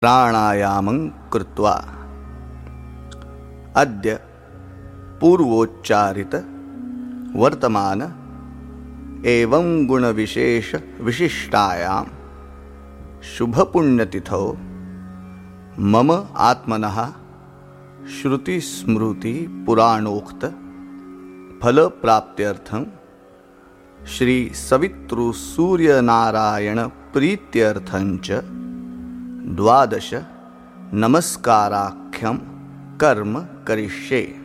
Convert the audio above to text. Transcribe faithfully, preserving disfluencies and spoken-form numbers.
प्राणायामं कृत्वा अद्य पूर्वोच्चारित वर्तमान एवं गुणविशेष विशिष्टायां शुभपुण्यतिथौ मम आत्मनः श्रुति स्मृति पुराणोक्त फल प्राप्त्यर्थं श्री सवितृ सूर्य नारायण प्रीत्यर्थंच द्वादश नमस्काराख्यं कर्म करिष्ये।